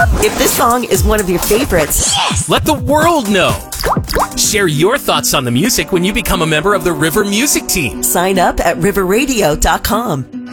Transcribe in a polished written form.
If this song is one of your favorites, let the world know. Share your thoughts on the music when you become a member of the River Music Team. sign up at riverradio.com.